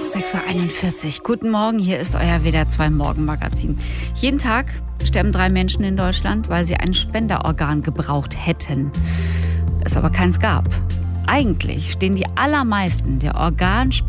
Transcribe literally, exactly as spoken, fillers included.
sechs Uhr einundvierzig. Guten Morgen, hier ist euer W D R zwei Morgenmagazin. Jeden Tag sterben drei Menschen in Deutschland, weil sie ein Spenderorgan gebraucht hätten. Es aber keins gab. Eigentlich stehen die allermeisten der Organspende